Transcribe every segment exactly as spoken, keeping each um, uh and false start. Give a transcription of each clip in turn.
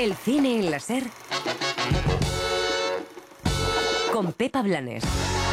El cine en la SER con Pepa Blanes.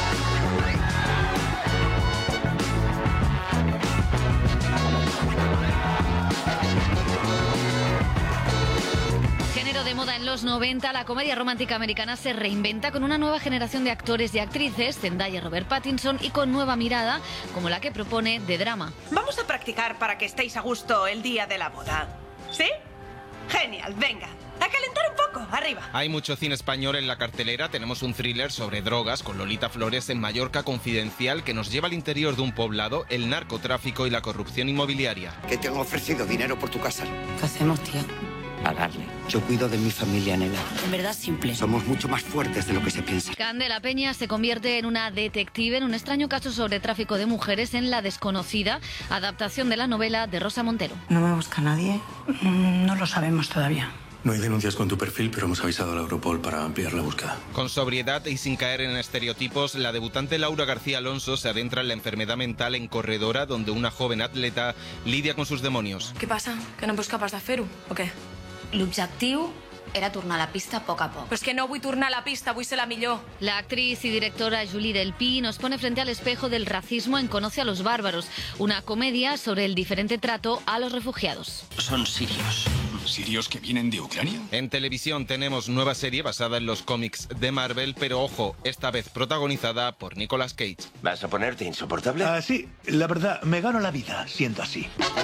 Género de moda en los noventa, la comedia romántica americana se reinventa con una nueva generación de actores y actrices, Zendaya y Robert Pattinson, y con nueva mirada, como la que propone de drama. Vamos a practicar para que estéis a gusto el día de la boda. ¿Sí? Genial, venga. A calentar un poco, arriba. Hay mucho cine español en la cartelera. Tenemos un thriller sobre drogas con Lolita Flores en Mallorca Confidencial, que nos lleva al interior de un poblado, el narcotráfico y la corrupción inmobiliaria. ¿Que te han ofrecido dinero por tu casa? ¿Qué hacemos, tío? Pagarle. Yo cuido de mi familia, nena. En verdad simple. Somos mucho más fuertes de lo que se piensa. Candela Peña se convierte en una detective en un extraño caso sobre tráfico de mujeres en La Desconocida, adaptación de la novela de Rosa Montero. ¿No me busca nadie? No lo sabemos todavía. No hay denuncias con tu perfil, pero hemos avisado a la Europol para ampliar la búsqueda. Con sobriedad y sin caer en estereotipos, la debutante Laura García Alonso se adentra en la enfermedad mental en Corredora, donde una joven atleta lidia con sus demonios. Què passa? Que no ets capaç de fer-ho, o què? L'objectiu era tornar a la pista a poc a poc. Però és que no vull tornar a la pista, vull ser la millor. La actriz y directora Julie Delpy nos pone frente al espejo del racismo en Conoce a los bárbaros, una comedia sobre el diferente trato a los refugiados. Son sirios. ¿Sirios que vienen de Ucrania? En televisión tenemos nueva serie basada en los cómics de Marvel, pero ojo, esta vez protagonizada por Nicolas Cage. ¿Vas a ponerte insoportable? Ah, sí, la verdad, me gano la vida siendo así.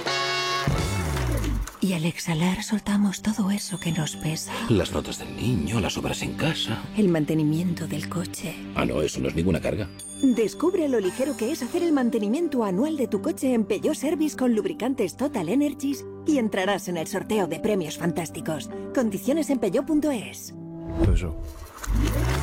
Y al exhalar soltamos todo eso que nos pesa. Las notas del niño, las obras en casa. El mantenimiento del coche. Ah, no, eso no es ninguna carga. Descubre lo ligero que es hacer el mantenimiento anual de tu coche en Peugeot Service con lubricantes Total Energies y entrarás en el sorteo de premios fantásticos. Condiciones en peugeot punto es. Peugeot.